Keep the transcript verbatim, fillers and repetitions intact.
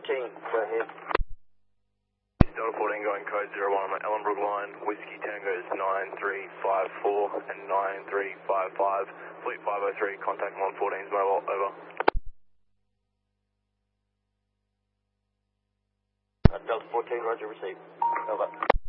fourteen, go ahead. Delta fourteen going code zero one on the Ellenbrook line. Whiskey Tango's nine three five four and nine three five five. Fleet five oh three, contact one fourteen's mobile, over. Uh, Delta fourteen, roger, received. Over.